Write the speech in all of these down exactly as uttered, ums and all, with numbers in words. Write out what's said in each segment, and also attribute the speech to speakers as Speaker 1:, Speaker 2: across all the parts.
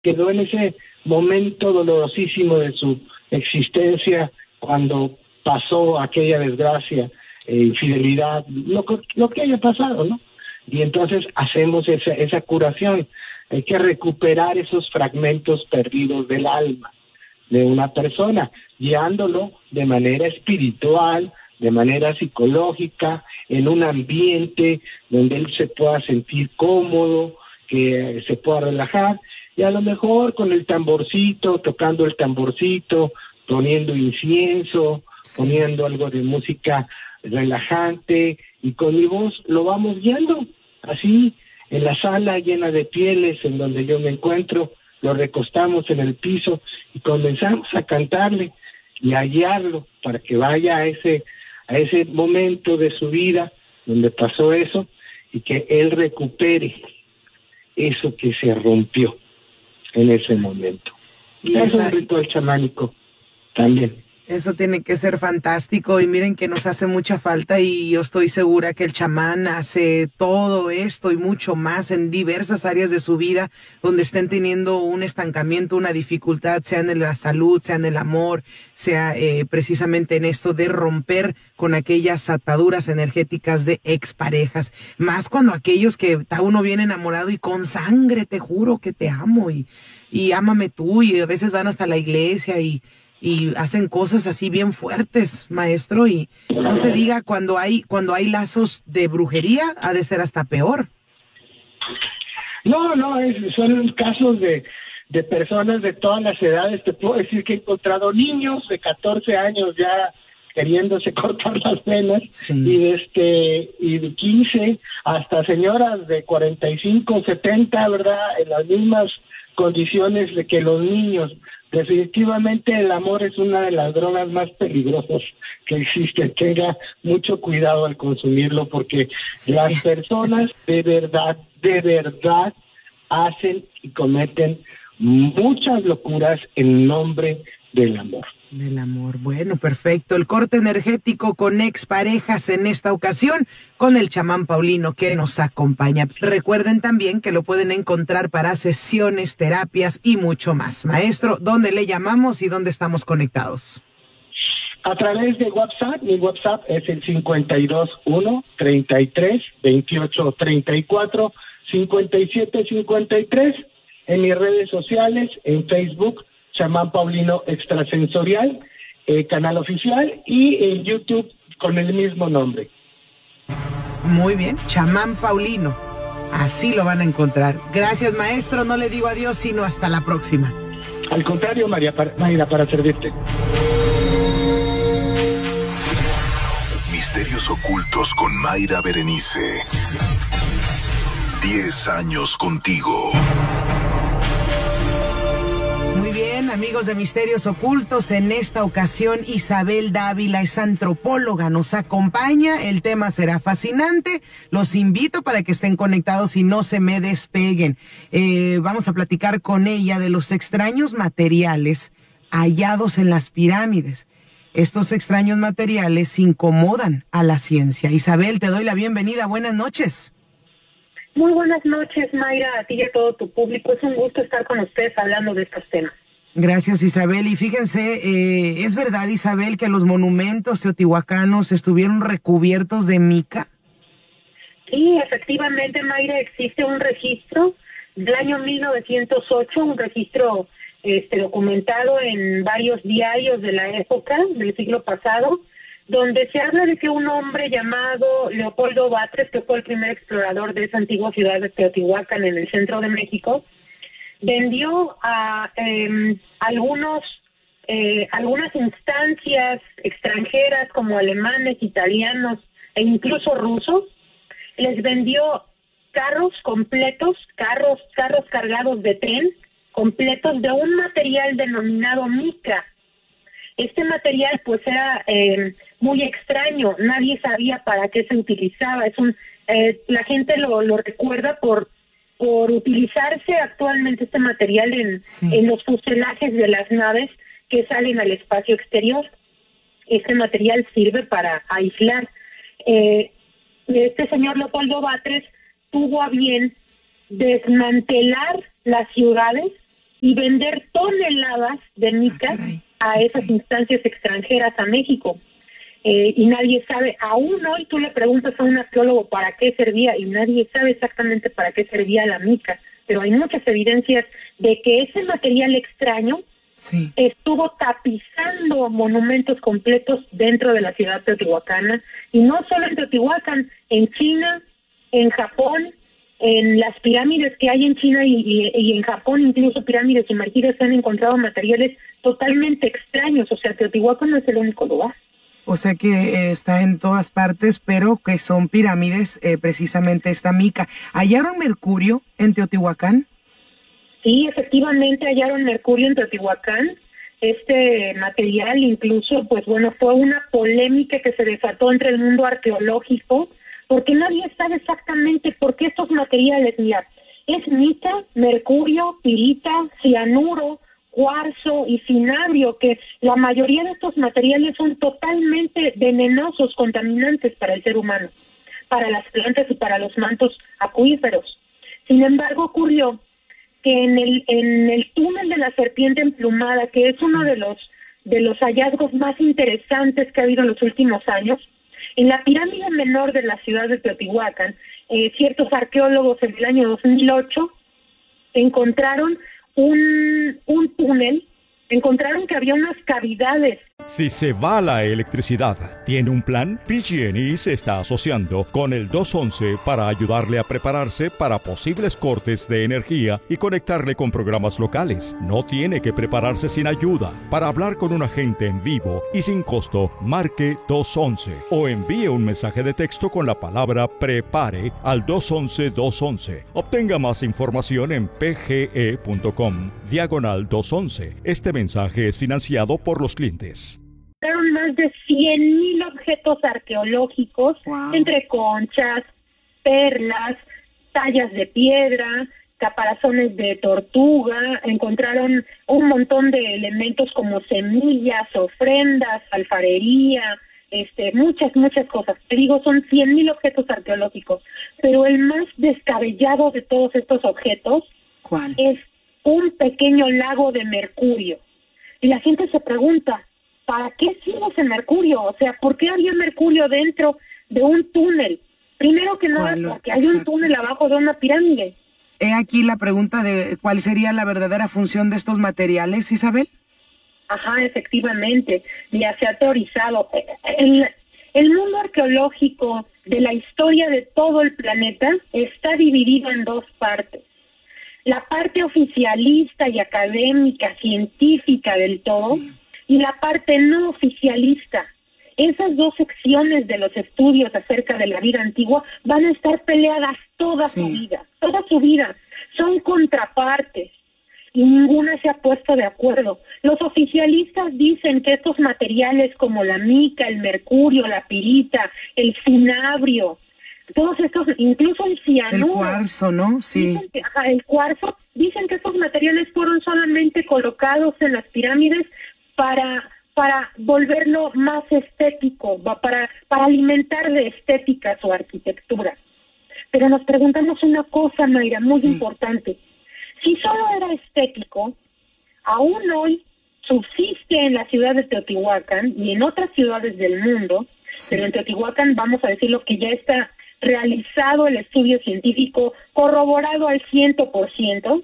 Speaker 1: quedó en ese momento dolorosísimo de su existencia cuando pasó aquella desgracia, eh, infidelidad, lo, lo que haya pasado, ¿no? Y entonces hacemos esa, esa curación. Hay que recuperar esos fragmentos perdidos del alma de una persona, guiándolo de manera espiritual, de manera psicológica, en un ambiente donde él se pueda sentir cómodo, que se pueda relajar, y a lo mejor con el tamborcito, tocando el tamborcito, poniendo incienso, poniendo algo de música relajante, y con mi voz lo vamos guiando, así, en la sala llena de pieles en donde yo me encuentro, lo recostamos en el piso y comenzamos a cantarle y a guiarlo para que vaya a ese, a ese momento de su vida donde pasó eso y que él recupere eso que se rompió en ese momento. Y es esa... un ritual chamánico también.
Speaker 2: Eso tiene que ser fantástico y miren que nos hace mucha falta y yo estoy segura que el chamán hace todo esto y mucho más en diversas áreas de su vida donde estén teniendo un estancamiento, una dificultad, sea en la salud, sea en el amor, sea eh, precisamente en esto de romper con aquellas ataduras energéticas de exparejas, más cuando aquellos que está uno bien enamorado y con sangre te juro que te amo y, y ámame tú y a veces van hasta la iglesia y y hacen cosas así bien fuertes, maestro, y no se diga cuando hay cuando hay lazos de brujería, ha de ser hasta peor.
Speaker 1: No, no, es, son casos de, de personas de todas las edades. Te puedo decir que he encontrado niños de catorce años ya queriéndose cortar las venas, sí. y de este y de quince hasta señoras de cuarenta y cinco, setenta, ¿verdad? En las mismas condiciones de que los niños. Definitivamente el amor es una de las drogas más peligrosas que existen. Tenga mucho cuidado al consumirlo porque sí. las personas de verdad, de verdad hacen y cometen muchas locuras en nombre del amor.
Speaker 2: Del amor. Bueno, perfecto. El corte energético con exparejas en esta ocasión con el chamán Paulino que nos acompaña. Recuerden también que lo pueden encontrar para sesiones, terapias y mucho más. Maestro, ¿dónde le llamamos y dónde estamos conectados?
Speaker 1: A través de WhatsApp. Mi WhatsApp es el cincuenta y dos uno, treinta y tres, veintiocho, treinta y cuatro, cincuenta y siete, cincuenta y tres. En mis redes sociales, en Facebook, Chamán Paulino Extrasensorial, eh, canal oficial, y en YouTube con el mismo nombre.
Speaker 2: Muy bien, Chamán Paulino, así lo van a encontrar. Gracias, maestro, no le digo adiós, sino hasta la próxima.
Speaker 1: Al contrario, María, para, Mayra, para servirte.
Speaker 3: Misterios ocultos con Mayra Berenice. Diez años contigo.
Speaker 2: Amigos de Misterios Ocultos, en esta ocasión Isabel Dávila es antropóloga, nos acompaña, el tema será fascinante, los invito para que estén conectados y no se me despeguen. Eh, vamos a platicar con ella de los extraños materiales hallados en las pirámides. Estos extraños materiales incomodan a la ciencia. Isabel, te doy la bienvenida, buenas noches.
Speaker 4: Muy buenas noches, Mayra, a ti y a todo tu público, es un gusto estar con ustedes hablando de estos temas.
Speaker 2: Gracias, Isabel. Y fíjense, eh, ¿es verdad, Isabel, que los monumentos teotihuacanos estuvieron recubiertos de mica?
Speaker 4: Sí, efectivamente, Mayra, existe un registro del año mil novecientos ocho, un registro este, documentado en varios diarios de la época, del siglo pasado, donde se habla de que un hombre llamado Leopoldo Batres, que fue el primer explorador de esa antigua ciudad de Teotihuacán en el centro de México, vendió a eh, algunos eh, algunas instancias extranjeras como alemanes, italianos e incluso rusos, les vendió carros completos, carros carros cargados de tren, completos de un material denominado mica. Este material pues era eh, muy extraño, nadie sabía para qué se utilizaba, es un eh, la gente lo, lo recuerda por por utilizarse actualmente este material en, sí. en los fuselajes de las naves que salen al espacio exterior. Este material sirve para aislar. Eh, este señor Leopoldo Batres tuvo a bien desmantelar las ciudades y vender toneladas de mica
Speaker 2: ah,
Speaker 4: a esas okay. instancias extranjeras a México. Eh, y nadie sabe, aún hoy tú le preguntas a un arqueólogo para qué servía y nadie sabe exactamente para qué servía la mica, pero hay muchas evidencias de que ese material extraño
Speaker 2: sí.
Speaker 4: estuvo tapizando monumentos completos dentro de la ciudad teotihuacana, y no solo en Teotihuacán, en China, en Japón, en las pirámides que hay en China y, y, y en Japón, incluso pirámides sumergidas, se han encontrado materiales totalmente extraños. O sea, Teotihuacán no es el único lugar.
Speaker 2: O sea que eh, está en todas partes, pero que son pirámides, eh, precisamente esta mica. ¿Hallaron mercurio en Teotihuacán?
Speaker 4: Sí, efectivamente hallaron mercurio en Teotihuacán. Este material incluso, pues bueno, fue una polémica que se desató entre el mundo arqueológico, porque nadie sabe exactamente por qué estos materiales, mira, es mica, mercurio, pirita, cianuro, cuarzo y cinabrio, que la mayoría de estos materiales son totalmente venenosos, contaminantes para el ser humano, para las plantas y para los mantos acuíferos. Sin embargo, ocurrió que en el en el túnel de la serpiente emplumada, que es uno de los de los hallazgos más interesantes que ha habido en los últimos años, en la pirámide menor de la ciudad de Teotihuacán, eh, ciertos arqueólogos en el año dos mil ocho encontraron un, un túnel, encontraron que había unas cavidades.
Speaker 5: Si se va la electricidad, ¿tiene un plan? P G and E se está asociando con el dos once para ayudarle a prepararse para posibles cortes de energía y conectarle con programas locales. No tiene que prepararse sin ayuda. Para hablar con un agente en vivo y sin costo, marque dos once o envíe un mensaje de texto con la palabra PREPARE al dos once dos once. Obtenga más información en pge.com diagonal dos once. Este mensaje es financiado por los clientes.
Speaker 4: Fueron más de cien mil objetos arqueológicos, wow. entre conchas, perlas, tallas de piedra, caparazones de tortuga. Encontraron un montón de elementos como semillas, ofrendas, alfarería, este, muchas, muchas cosas. Te digo, son cien mil objetos arqueológicos, pero el más descabellado de todos estos objetos
Speaker 2: ¿Cuál?
Speaker 4: Es un pequeño lago de mercurio. Y la gente se pregunta, ¿para qué sirve ese mercurio? O sea, ¿por qué había mercurio dentro de un túnel? Primero que nada, porque hay Exacto. un túnel abajo de una pirámide.
Speaker 2: He aquí la pregunta de cuál sería la verdadera función de estos materiales, Isabel.
Speaker 4: Ajá, efectivamente. Ya se ha teorizado. El, el mundo arqueológico de la historia de todo el planeta está dividido en dos partes. La parte oficialista y académica, científica del todo, sí. y la parte no oficialista. Esas dos secciones de los estudios acerca de la vida antigua van a estar peleadas toda sí. su vida, toda su vida. Son contrapartes y ninguna se ha puesto de acuerdo. Los oficialistas dicen que estos materiales como la mica, el mercurio, la pirita, el cinabrio, todos estos, incluso el cianuro.
Speaker 2: El cuarzo, ¿no? Sí.
Speaker 4: Dicen que, ajá, el cuarzo, dicen que estos materiales fueron solamente colocados en las pirámides para para volverlo más estético, para para alimentar de estética su arquitectura. Pero nos preguntamos una cosa, Mayra, muy sí. importante. Si solo era estético, aún hoy subsiste en la ciudad de Teotihuacán y en otras ciudades del mundo, sí. pero en Teotihuacán vamos a decirlo que ya está realizado el estudio científico, corroborado al ciento por ciento,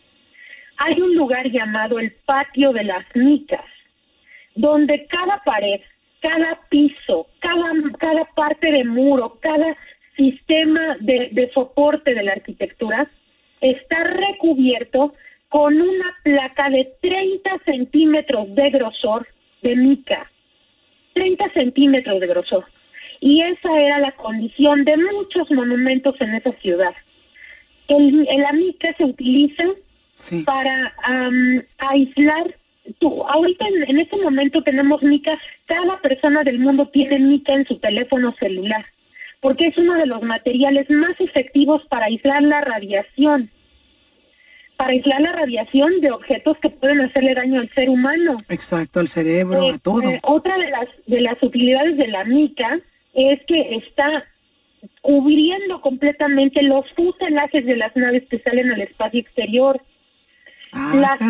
Speaker 4: hay un lugar llamado el Patio de las Micas, donde cada pared, cada piso, cada, cada parte de muro, cada sistema de, de soporte de la arquitectura está recubierto con una placa de treinta centímetros de grosor de mica, treinta centímetros de grosor. Y esa era la condición de muchos monumentos en esa ciudad. El, el la mica se utiliza sí. para um, aislar. Tú, ahorita en, en este momento tenemos mica, cada persona del mundo tiene mica en su teléfono celular, porque es uno de los materiales más efectivos para aislar la radiación, para aislar la radiación de objetos que pueden hacerle daño al ser humano.
Speaker 2: Exacto, al cerebro, eh, a todo.
Speaker 4: Eh, otra de las de las utilidades de la mica es que está cubriendo completamente los fuselajes de las naves que salen al espacio exterior.
Speaker 2: Ah,
Speaker 4: Las